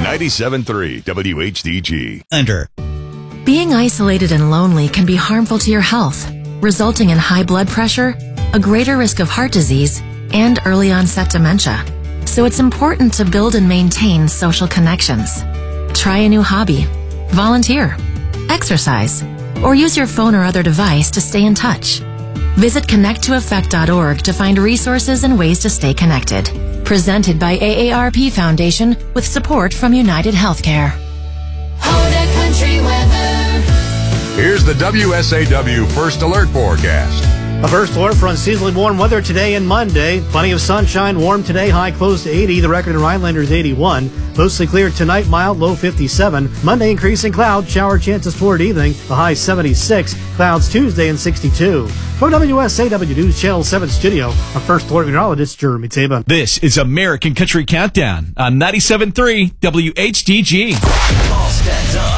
97.3 WHDG. Under. Being isolated and lonely can be harmful to your health, resulting in high blood pressure, a greater risk of heart disease, and early onset dementia. So it's important to build and maintain social connections. Try a new hobby, volunteer, exercise, or use your phone or other device to stay in touch. Visit connecttoeffect.org to find resources and ways to stay connected. Presented by AARP Foundation with support from United Healthcare. Country weather. Here's the WSAW First Alert forecast. A first alert for unseasonably warm weather today and Monday. Plenty of sunshine, warm today, high close to 80. The record in Rhinelander is 81. Mostly clear tonight, mild, low 57. Monday, increasing clouds, shower chances toward evening, the high 76. Clouds Tuesday and 62. From WSAW News Channel 7 studio, our first alert meteorologist, Jeremy Taba. This is American Country Countdown on 97.3 WHDG. All stands up.